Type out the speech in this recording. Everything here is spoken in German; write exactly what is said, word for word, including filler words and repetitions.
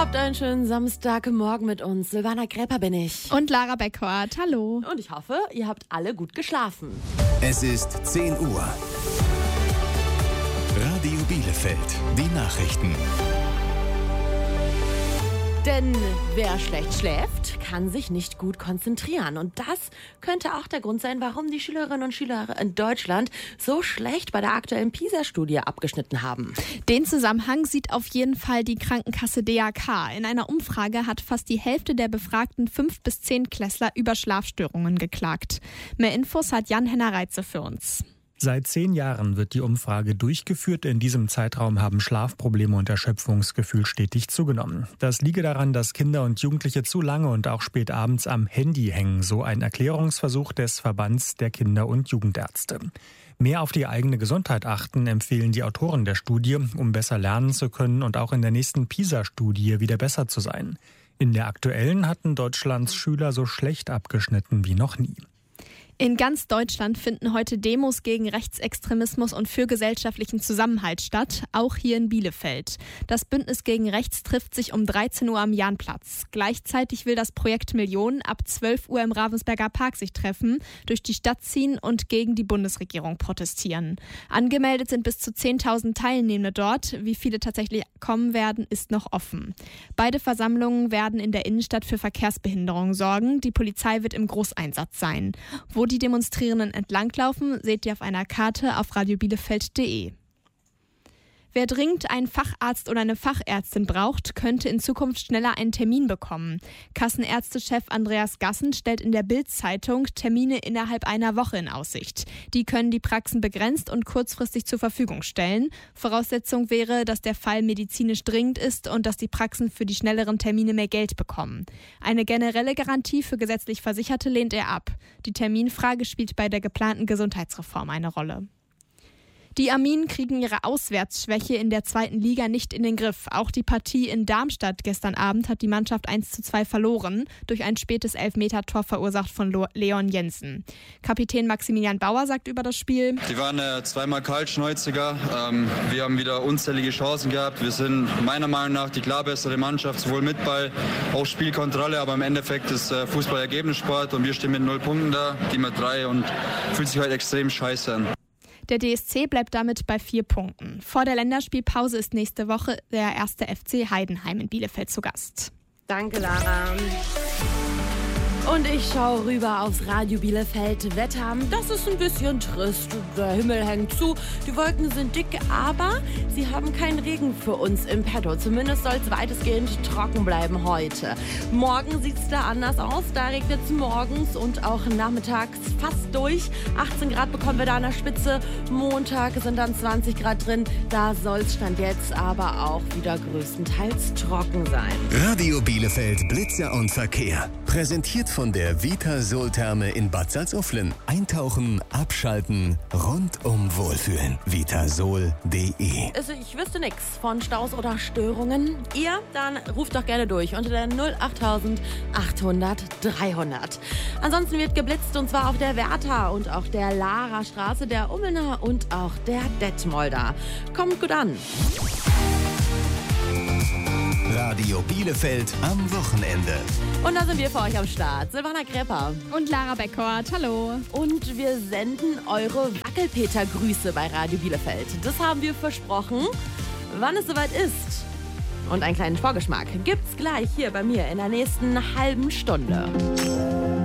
Habt einen schönen Samstagmorgen mit uns. Silvana Kräper bin ich. Und Lara Beckhardt, hallo. Und ich hoffe, ihr habt alle gut geschlafen. Es ist zehn Uhr. Radio Bielefeld, die Nachrichten. Denn wer schlecht schläft, kann sich nicht gut konzentrieren. Und das könnte auch der Grund sein, warum die Schülerinnen und Schüler in Deutschland so schlecht bei der aktuellen PISA-Studie abgeschnitten haben. Den Zusammenhang sieht auf jeden Fall die Krankenkasse D A K. In einer Umfrage hat fast die Hälfte der befragten fünf bis zehn Klässler über Schlafstörungen geklagt. Mehr Infos hat Jan-Henner Reitze für uns. Seit zehn Jahren wird die Umfrage durchgeführt. In diesem Zeitraum haben Schlafprobleme und Erschöpfungsgefühl stetig zugenommen. Das liege daran, dass Kinder und Jugendliche zu lange und auch spät abends am Handy hängen, so ein Erklärungsversuch des Verbands der Kinder- und Jugendärzte. Mehr auf die eigene Gesundheit achten, empfehlen die Autoren der Studie, um besser lernen zu können und auch in der nächsten PISA-Studie wieder besser zu sein. In der aktuellen hatten Deutschlands Schüler so schlecht abgeschnitten wie noch nie. In ganz Deutschland finden heute Demos gegen Rechtsextremismus und für gesellschaftlichen Zusammenhalt statt, auch hier in Bielefeld. Das Bündnis gegen Rechts trifft sich um dreizehn Uhr am Jahnplatz. Gleichzeitig will das Projekt Millionen ab zwölf Uhr im Ravensberger Park sich treffen, durch die Stadt ziehen und gegen die Bundesregierung protestieren. Angemeldet sind bis zu zehntausend Teilnehmende dort. Wie viele tatsächlich kommen werden, ist noch offen. Beide Versammlungen werden in der Innenstadt für Verkehrsbehinderung sorgen. Die Polizei wird im Großeinsatz sein. Wo die Demonstrierenden entlanglaufen, seht ihr auf einer Karte auf radio bielefeld punkt de. Wer dringend einen Facharzt oder eine Fachärztin braucht, könnte in Zukunft schneller einen Termin bekommen. Kassenärztechef Andreas Gassen stellt in der Bild-Zeitung Termine innerhalb einer Woche in Aussicht. Die können die Praxen begrenzt und kurzfristig zur Verfügung stellen. Voraussetzung wäre, dass der Fall medizinisch dringend ist und dass die Praxen für die schnelleren Termine mehr Geld bekommen. Eine generelle Garantie für gesetzlich Versicherte lehnt er ab. Die Terminfrage spielt bei der geplanten Gesundheitsreform eine Rolle. Die Arminen kriegen ihre Auswärtsschwäche in der zweiten Liga nicht in den Griff. Auch die Partie in Darmstadt gestern Abend hat die Mannschaft eins zu zwei verloren, durch ein spätes Elfmetertor verursacht von Leon Jensen. Kapitän Maximilian Bauer sagt über das Spiel: Die waren äh, zweimal kaltschnäuziger. Ähm, wir haben wieder unzählige Chancen gehabt. Wir sind meiner Meinung nach die klar bessere Mannschaft, sowohl mit Ball, auch Spielkontrolle, aber im Endeffekt ist äh, Fußball Ergebnissport und wir stehen mit null Punkten da, die mit drei und fühlt sich halt extrem scheiße an. Der D S C bleibt damit bei vier Punkten. Vor der Länderspielpause ist nächste Woche der erste F C Heidenheim in Bielefeld zu Gast. Danke, Lara. Und ich schaue rüber aufs Radio Bielefeld. Wetter, das ist ein bisschen trist. Der Himmel hängt zu, die Wolken sind dick, aber sie haben keinen Regen für uns im Petto. Zumindest soll es weitestgehend trocken bleiben heute. Morgen sieht es da anders aus. Da regnet es morgens und auch nachmittags fast durch. achtzehn Grad bekommen wir da an der Spitze. Montag sind dann zwanzig Grad drin. Da soll es Stand jetzt aber auch wieder größtenteils trocken sein. Radio Bielefeld Blitzer und Verkehr. Präsentiert von der Vitasol-Therme in Bad Salzuflen. Eintauchen, abschalten, rundum wohlfühlen. vitasol punkt de. Also ich wüsste nichts von Staus oder Störungen. Ihr, dann ruft doch gerne durch unter der null acht achthundert dreihundert. Ansonsten wird geblitzt und zwar auf der Werther und auch der Lara Straße, der Ummelner und auch der Detmolder. Kommt gut an. Radio Bielefeld am Wochenende. Und da sind wir für euch am Start. Silvana Kräper. Und Lara Beckhardt, hallo. Und wir senden eure Wackelpeter-Grüße bei Radio Bielefeld. Das haben wir versprochen. Wann es soweit ist und einen kleinen Vorgeschmack gibt's gleich hier bei mir in der nächsten halben Stunde.